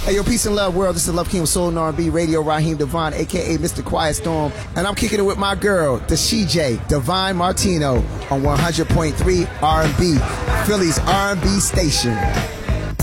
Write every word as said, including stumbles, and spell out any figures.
Hey, yo, peace and love, world. This is Love King of Soul and R and B Radio, Raheem Devon, a k a. Mister Quiet Storm. And I'm kicking it with my girl, the C J, Divine Martino, on one hundred point three R and B, Philly's R and B station.